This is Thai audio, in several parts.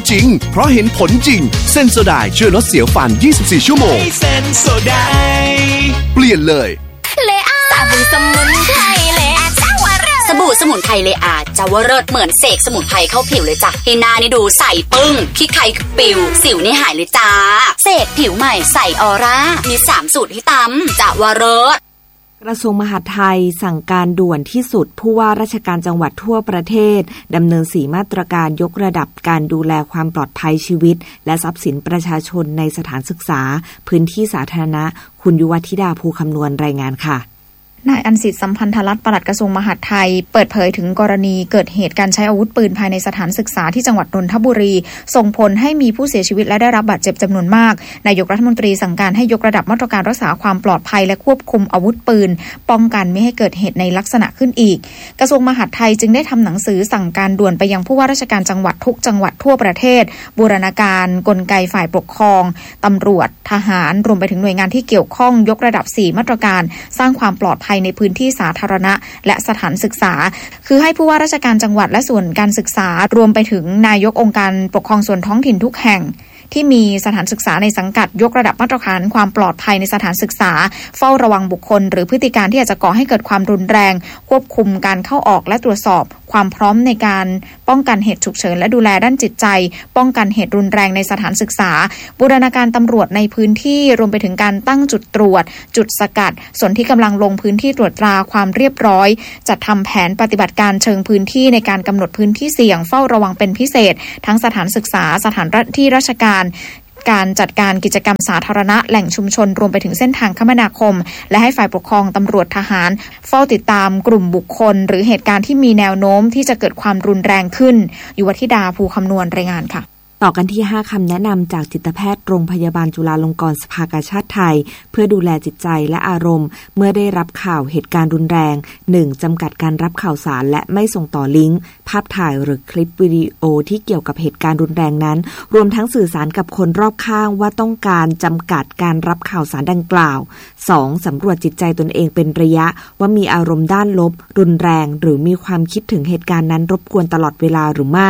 จริงเพราะเห็นผลจริงเซนโซไดช่วยลดเสียวฟัน24ชั่วโมงเซนโซไดเปลี่ยนเลยเลอาสบู่สมุนไพรเลอาจาวเริศสบู่สมุนไพรเลอาจาวเริศเหมือนเสกสมุนไพรเข้าผิวเลยจ้ะให้หน้านี่ดูใสปึ้งขี้ไข่ปิวสิวนี่หายเลยจ้าเสกผิวใหม่ใสออร่ามี3สูตรให้ตำจาวเริศกระทรวงมหาดไทยสั่งการด่วนที่สุดผู้ว่าราชการจังหวัดทั่วประเทศดำเนิน4มาตรการยกระดับการดูแลความปลอดภัยชีวิตและทรัพย์สินประชาชนในสถานศึกษาพื้นที่สาธารณะคุณยุวธิดาภูคำนวณรายงานค่ะนายอัญสิทธิ์สัมพันธรัตน์ปลัดกระทรวงมหาดไทยเปิดเผยถึงกรณีเกิดเหตุการใช้อาวุธปืนภายในสถานศึกษาที่จังหวัดนนทบุรีส่งผลให้มีผู้เสียชีวิตและได้รับบาดเจ็บจำนวนมากนายกรัฐมนตรีสั่งการให้ยกระดับมาตรการรักษาความปลอดภัยและควบคุมอาวุธปืนป้องกันไม่ให้เกิดเหตุในลักษณะขึ้นอีกกระทรวงมหาดไทยจึงได้ทำหนังสือสั่งการด่วนไปยังผู้ว่าราชการจังหวัดทุกจังหวัดทั่วประเทศบูรณาการกลไกฝ่ายปกครองตำรวจทหารรวมไปถึงหน่วยงานที่เกี่ยวข้องยกระดับ4มาตรการสร้างความปลอดภัยในพื้นที่สาธารณะและสถานศึกษาคือให้ผู้ว่าราชการจังหวัดและส่วนการศึกษารวมไปถึงนายกองค์การปกครองส่วนท้องถิ่นทุกแห่งที่มีสถานศึกษาในสังกัดยกระดับมาตรการความปลอดภัยในสถานศึกษาเฝ้าระวังบุคคลหรือพฤติการที่อาจจะก่อให้เกิดความรุนแรงควบคุมการเข้าออกและตรวจสอบความพร้อมในการป้องกันเหตุฉุกเฉินและดูแลด้านจิตใจป้องกันเหตุรุนแรงในสถานศึกษาบูรณาการตำรวจในพื้นที่รวมไปถึงการตั้งจุดตรวจจุดสกัดส่วนที่กำลังลงพื้นที่ตรวจตราความเรียบร้อยจัดทำแผนปฏิบัติการเชิงพื้นที่ในการกำหนดพื้นที่เสี่ยงเฝ้าระวังเป็นพิเศษทั้งสถานศึกษาสถานที่ราชการการจัดการกิจกรรมสาธารณะแหล่งชุมชนรวมไปถึงเส้นทางคมนาคมและให้ฝ่ายปกครองตำรวจทหารเฝ้าติดตามกลุ่มบุคคลหรือเหตุการณ์ที่มีแนวโน้มที่จะเกิดความรุนแรงขึ้นยุวธิดาภูคำนวณรายงานค่ะต่อกันที่5คำแนะนำจากจิตแพทย์โรงพยาบาลจุฬาลงกรณ์สภากาชาดไทยเพื่อดูแลจิตใจและอารมณ์เมื่อได้รับข่าวเหตุการณ์รุนแรง 1. จำกัดการรับข่าวสารและไม่ส่งต่อลิงก์ภาพถ่ายหรือคลิปวิดีโอที่เกี่ยวกับเหตุการณ์รุนแรงนั้นรวมทั้งสื่อสารกับคนรอบข้างว่าต้องการจำกัดการรับข่าวสารดังกล่าว 2. สำรวจจิตใจตนเองเป็นระยะว่ามีอารมณ์ด้านลบรุนแรงหรือมีความคิดถึงเหตุการณ์นั้นรบกวนตลอดเวลาหรือไม่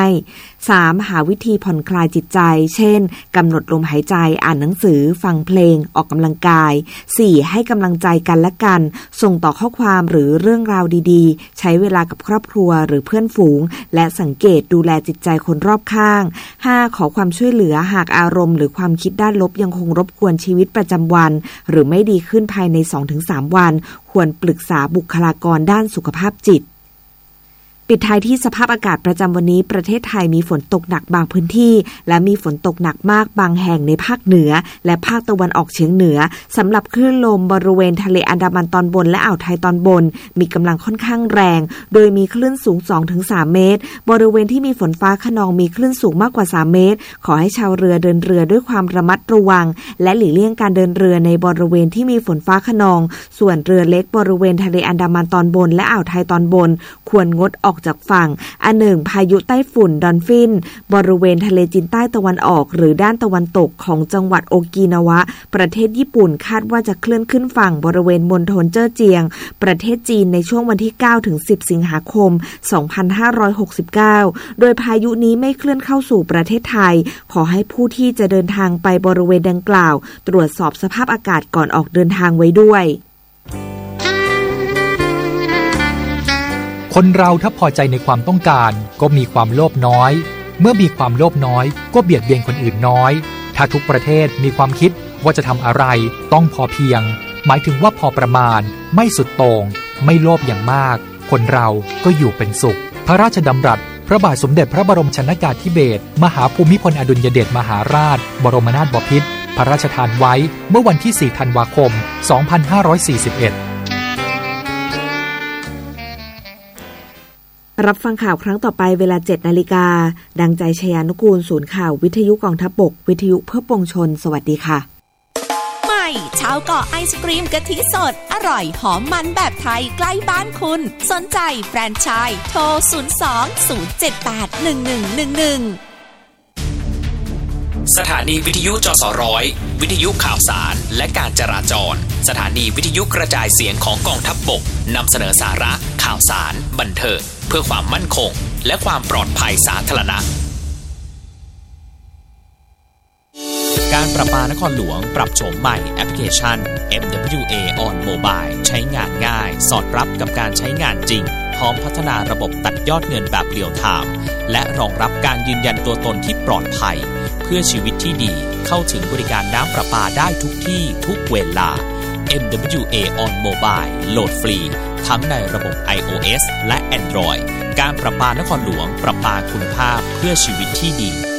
3. หาวิธีผ่อนคลายจิตใจเช่นกำหนดลมหายใจอ่านหนังสือฟังเพลงออกกำลังกาย 4. ให้กำลังใจกันและกันส่งต่อข้อความหรือเรื่องราวดีๆใช้เวลากับครอบครัวหรือเพื่อนฝูงและสังเกตดูแลจิตใจคนรอบข้าง 5. ขอความช่วยเหลือหากอารมณ์หรือความคิดด้านลบยังคงรบกวนชีวิตประจำวันหรือไม่ดีขึ้นภายใน 2-3 วันควรปรึกษาบุคลากรด้านสุขภาพจิตปิดท้ายที่สภาพอากาศประจำวันนี้ประเทศไทยมีฝนตกหนักบางพื้นที่และมีฝนตกหนักมากบางแห่งในภาคเหนือและภาคตะวันออกเฉียงเหนือสำหรับคลื่นลมบริเวณทะเลอันดามันตอนบนและอ่าวไทยตอนบนมีกำลังค่อนข้างแรงโดยมีคลื่นสูง 2-3 เมตรบริเวณที่มีฝนฟ้าคะนองมีคลื่นสูงมากกว่า3เมตรขอให้ชาวเรือเดินเรือด้วยความระมัดระวังและหลีกเลี่ยงการเดินเรือในบริเวณที่มีฝนฟ้าคะนองส่วนเรือเล็กบริเวณทะเลอันดามันตอนบนและอ่าวไทยตอนบนควรงดออกจากฝั่งอันหนึ่งพายุไต้ฝุ่นดอนฟินบริเวณทะเลจีนใต้ตะวันออกหรือด้านตะวันตกของจังหวัดโอกินาวะประเทศญี่ปุ่นคาดว่าจะเคลื่อนขึ้นฝั่งบริเวณมณฑลเจ้อเจียงประเทศจีนในช่วงวันที่ 9-10 สิงหาคม 2569 โดยพายุนี้ไม่เคลื่อนเข้าสู่ประเทศไทยขอให้ผู้ที่จะเดินทางไปบริเวณดังกล่าวตรวจสอบสภาพอากาศก่อนออกเดินทางไว้ด้วยคนเราถ้าพอใจในความต้องการก็มีความโลภน้อยเมื่อมีความโลภน้อยก็เบียดเบียนคนอื่นน้อยถ้าทุกประเทศมีความคิดว่าจะทำอะไรต้องพอเพียงหมายถึงว่าพอประมาณไม่สุดโต่งไม่โลภอย่างมากคนเราก็อยู่เป็นสุขพระราชดำรัสพระบาทสมเด็จพระบรมชนกาธิเบศรมหาภูมิพลอดุลยเดชมหาราชบรมนาถบพิตรพระราชทานไว้เมื่อวันที่ 4 ธันวาคม 2541 รับฟังข่าวครั้งต่อไปเวลา 7 นาฬิกาดังใจชยานุกูลศูนย์ข่าววิทยุกองทัพบกวิทยุเพื่อปวงชนสวัสดีค่ะใหม่ชาวเกาะไอศกรีมกะทิสดอร่อยหอมมันแบบไทยใกล้บ้านคุณสนใจแฟรนไชส์โทร 02-078-1111 สถานีวิทยุจสร้อยวิทยุข่าวสารและการจราจรสถานีวิทยุกระจายเสียงของกองทัพบกนำเสนอสาระข่าวสารบันเทิงเพื่อความมั่นคงและความปลอดภัยสาธารณะประปานครหลวงปรับโฉมใหม่แอปพลิเคชัน MWA on Mobile ใช้งานง่ายสอดรับกับการใช้งานจริงพร้อมพัฒนาระบบตัดยอดเงินแบบเรียลไทม์และรองรับการยืนยันตัวตนที่ปลอดภัยเพื่อชีวิตที่ดีเข้าถึงบริการน้ำประปาได้ทุกที่ทุกเวลา MWA on Mobile โหลดฟรีทั้งในระบบ iOS และ Android การประปานครหลวงประปาคุณภาพเพื่อชีวิตที่ดี